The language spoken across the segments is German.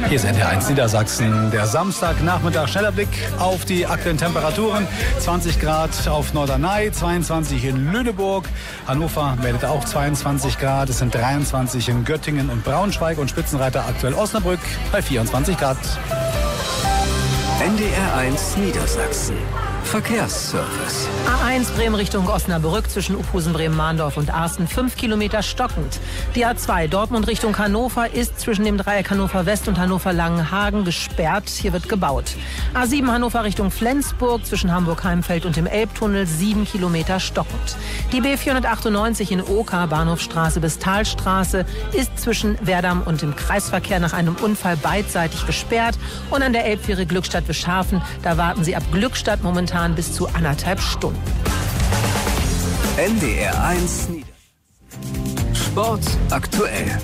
Hier ist NDR1 Niedersachsen. Der Samstagnachmittag. Schneller Blick auf die aktuellen Temperaturen. 20 Grad auf Norderney, 22 in Lüneburg. Hannover meldet auch 22 Grad. Es sind 23 in Göttingen und Braunschweig. Und Spitzenreiter aktuell Osnabrück bei 24 Grad. NDR1 Niedersachsen. Verkehrsservice. A1 Bremen Richtung Osnabrück zwischen Uphusen, Bremen-Mahndorf und Arsten 5 Kilometer stockend. Die A2 Dortmund Richtung Hannover ist zwischen dem Dreieck Hannover West und Hannover Langenhagen gesperrt. Hier wird gebaut. A7 Hannover Richtung Flensburg zwischen Hamburg-Heimfeld und dem Elbtunnel 7 Kilometer stockend. Die B498 in Oka, Bahnhofstraße bis Talstraße, ist zwischen Werdamm und dem Kreisverkehr nach einem Unfall beidseitig gesperrt. Und an der Elbfähre Glückstadt-Wischhafen, da warten Sie ab Glückstadt momentan bis zu 1,5 Stunden. NDR1 Niedersachsen. Sport aktuell.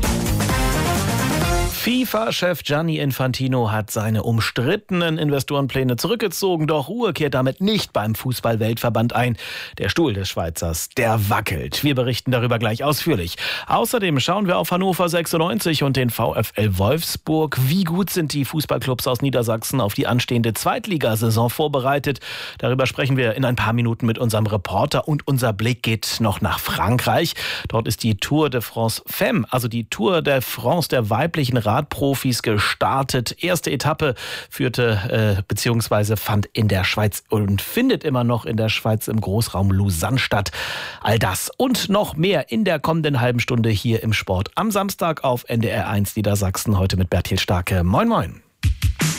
FIFA-Chef Gianni Infantino hat seine umstrittenen Investorenpläne zurückgezogen, doch Ruhe kehrt damit nicht beim Fußball-Weltverband ein. Der Stuhl des Schweizers, der wackelt. Wir berichten darüber gleich ausführlich. Außerdem schauen wir auf Hannover 96 und den VfL Wolfsburg. Wie gut sind die Fußballclubs aus Niedersachsen auf die anstehende Zweitligasaison vorbereitet? Darüber sprechen wir in ein paar Minuten mit unserem Reporter und unser Blick geht noch nach Frankreich. Dort ist die Tour de France Femme, also die Tour de France der weiblichen Radprofis gestartet. Erste Etappe führte bzw. fand in der Schweiz und findet immer noch in der Schweiz im Großraum Lausanne statt. All das und noch mehr in der kommenden halben Stunde hier im Sport am Samstag auf NDR1 Niedersachsen. Heute mit Bertil Starke. Moin, moin.